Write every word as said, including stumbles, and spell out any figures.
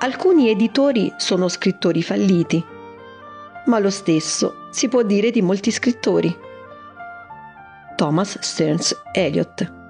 Alcuni editori sono scrittori falliti, ma lo stesso si può dire di molti scrittori. Thomas Stearns Eliot.